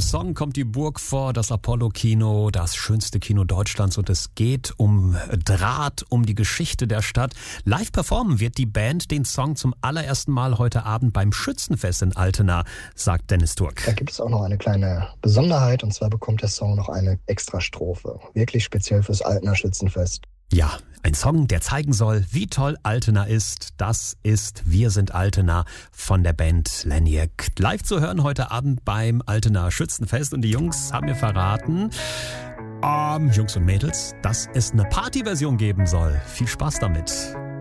Song kommt die Burg vor, das Apollo-Kino, das schönste Kino Deutschlands, und es geht um Draht, um die Geschichte der Stadt. Live performen wird die Band den Song zum allerersten Mal heute Abend beim Schützenfest in Altena, sagt Dennis Turk. Da gibt es auch noch eine kleine Besonderheit, und zwar bekommt der Song noch eine Extrastrophe, wirklich speziell fürs Altener Schützenfest. Ja, ein Song, der zeigen soll, wie toll Altena ist. Das ist Wir sind Altena von der Band Leniak. Live zu hören heute Abend beim Altena Schützenfest. Und die Jungs haben mir verraten, Jungs und Mädels, dass es eine Partyversion geben soll. Viel Spaß damit.